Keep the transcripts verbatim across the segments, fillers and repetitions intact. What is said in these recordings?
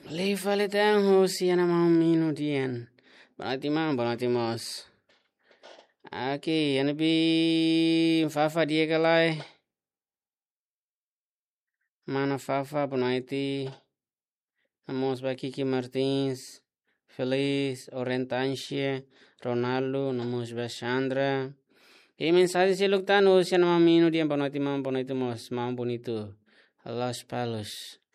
Leifale tang hosiana mau minu dian. Banati mam banati mos. Aki yana bi fafa dia kalai. Mana fafa bonaiti. Namos ba Kiki Martins. Feliz, Orentanche, Ronaldo, namos ba Chandra. E mensagem se luktan hosiana mau minu dian banati mam banati mos. Mau bonito. Los palos.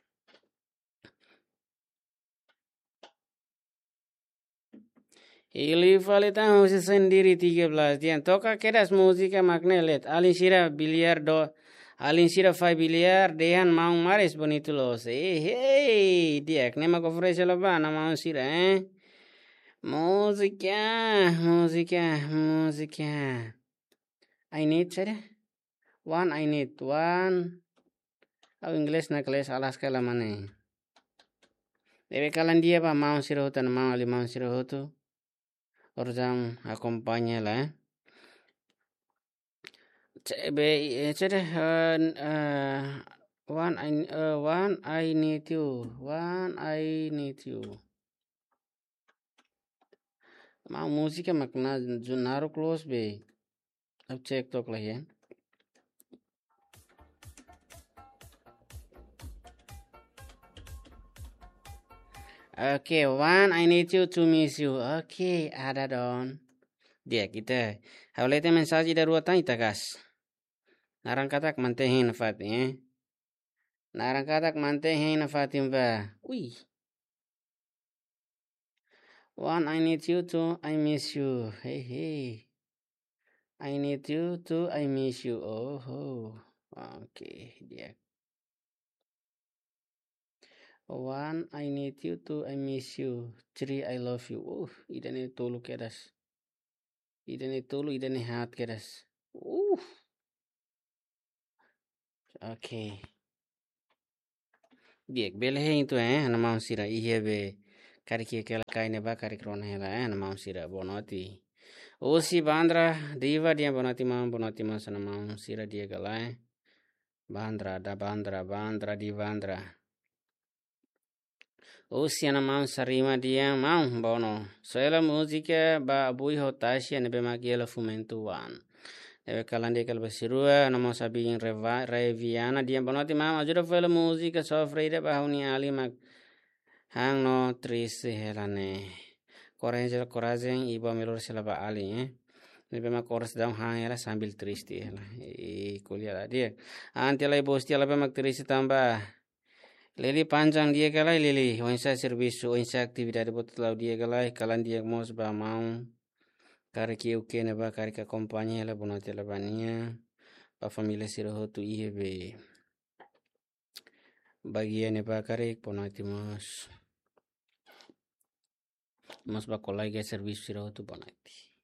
Ili falitan hosi sendiri tiga belas dian. Toka keras musika magnelet. Alin sira biliar do. Alin sira fai biliar. Dehan mau maris bonito los. Eh, hey, diak. Nema ko fresh labana mau sira, eh. Musika, musika, musika. I need sira. One, I need one. Au English na kelas alas kala mane. Debe kalan dia pa mau sira hutan mau ali mau sira hutu. Orzam acompáñala, eh. Be, cere, uh, one, I, uh, one, I need you. One, I need you. Ma música makna junaro close be. Ab check tok lah ya. Okay, one, I need you to miss you. Okay, ada don. Dia kita. Haulete mensagem da rua tanya takas. Narang katak mantehin fatin, eh. Narang katak mantehin fatin ba. Ui. One, I need you to, I miss you. Hey, hey. I need you to, I miss you. Oh, oh. Okay, dia. One, I need you to, I miss you. Three, I love you. Uh, idane tolu keras. Idane tolu, idane hat keras. Uh. Okay. Dia bele he itu eh, nama sira ihe be. Kari kia kela kaine ba kari krona hela eh, nama sira bonoti. Osi bandra diva dia bonoti mam bonoti mam sana mam sira dia galai. Bandra da bandra bandra di bandra. Osi ana mam sarima dia mam bono. Soela musika ba abui hotashi ane be magiela fumentuan. Deve kalan dia kal basirua nama sabi yang reva reviana dia bonoti mam ajuda fela musika sofreide ba huni ali mag hang no triste helane. Korangel korajeng iba melor selaba ali eh. Nebe ma koras daun hang era sambil triste hela. E kuliah lah dia. Anti lai bosti ala mak triste tambah. Lili panjang dia kalai lili. Wansa servis wansa aktivitas betul lau dia kalai kalan dia mos ba mau. Kare ki uke neba kare ka kompanya hela bonati la bania. Ba familia siroho tu ihe be. Bagian neba kare bonati mos. Mas ba kolai ke servis siroho tu bonati.